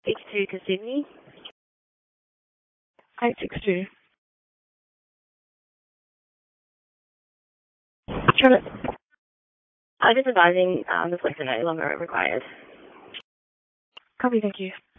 H2 to Sydney. 862. Charlotte. Just advising the flights are no longer required. Copy, thank you.